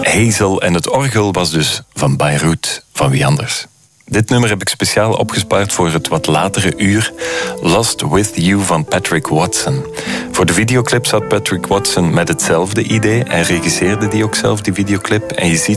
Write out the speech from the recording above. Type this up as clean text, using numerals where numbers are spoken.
Hazel en het orgel was dus van Beirut, van wie anders. Dit nummer heb ik speciaal opgespaard voor het wat latere uur. Lost With You van Patrick Watson. Voor de videoclip zat Patrick Watson met hetzelfde idee. Hij regisseerde die ook zelf, die videoclip. En je ziet